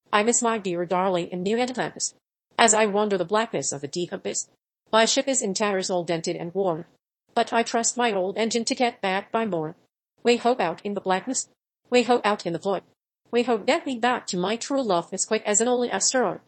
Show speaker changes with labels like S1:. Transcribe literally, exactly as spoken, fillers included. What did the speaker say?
S1: I miss my dear darling in New Atlantis. As I wander the blackness of the deep abyss, my ship is in tatters all dented and worn, but I trust my old engine to get back by morn. Way ho out in the blackness, way ho out in the void, way ho get me back to my true love as quick as an only asteroid.